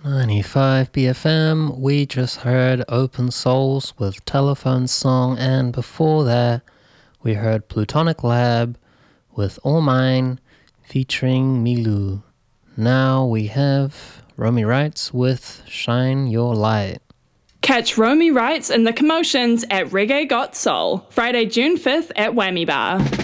95 BFM, we just heard Open Souls with Telephone Song, and before that, we heard Plutonic Lab with All Mine featuring Milu. Now we have Romy Wrights with Shine Your Light. Catch Romy Wrights and the Commotions at Reggae Got Soul, Friday, June 5th at Whammy Bar.